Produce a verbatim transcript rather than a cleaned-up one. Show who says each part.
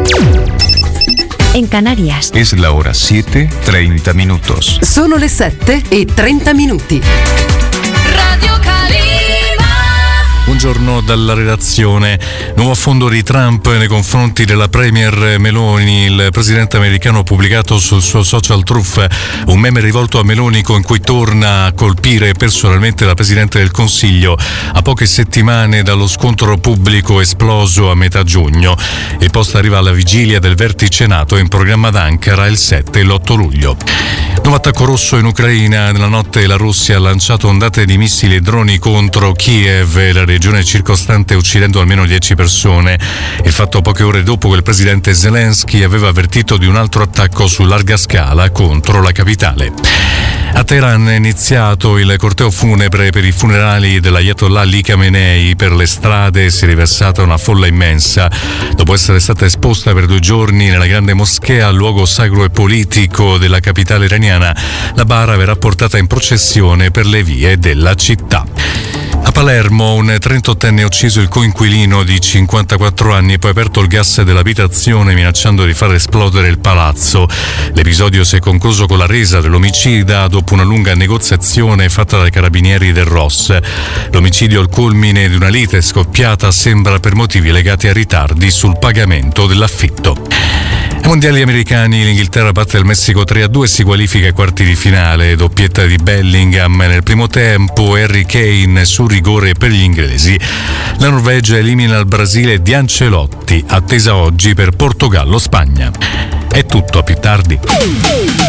Speaker 1: En Canarias.
Speaker 2: Es la hora siete, treinta minutos.
Speaker 3: Sono le sette e trenta minuti.
Speaker 4: Radio Calima.
Speaker 5: Buongiorno dalla redazione. Nuovo affondo di Trump nei confronti della premier Meloni. Il presidente americano ha pubblicato sul suo social Truth un meme rivolto a Meloni con cui torna a colpire personalmente la Presidente del Consiglio a poche settimane dallo scontro pubblico esploso a metà giugno. Il post arriva alla vigilia del vertice NATO in programma ad Ankara il sette e l'otto luglio. Nuovo attacco russo in Ucraina. Nella notte la Russia ha lanciato ondate di missili e droni contro Kiev e la regione circostante, uccidendo almeno dieci persone. Il fatto poche ore dopo che il presidente Zelensky aveva avvertito di un altro attacco su larga scala contro la capitale. A Teheran è iniziato il corteo funebre per i funerali dell'Ayatollah Ali Khamenei. Per le strade si è riversata una folla immensa. Dopo essere stata esposta per due giorni nella grande moschea, luogo sacro e politico della capitale iraniana, la bara verrà portata in processione per le vie della città. A Palermo un trentottenne ha ucciso il coinquilino di cinquantaquattro anni e poi aperto il gas dell'abitazione minacciando di far esplodere il palazzo. L'episodio si è concluso con la resa dell'omicida dopo una lunga negoziazione fatta dai carabinieri del R O S. L'omicidio al culmine di una lite scoppiata sembra per motivi legati a ritardi sul pagamento dell'affitto. Ai mondiali americani l'Inghilterra batte il Messico tre a due e si qualifica ai quarti di finale. Doppietta di Bellingham nel primo tempo, Harry Kane su rigore per gli inglesi. La Norvegia elimina il Brasile di Ancelotti, attesa oggi per Portogallo-Spagna. È tutto, a più tardi.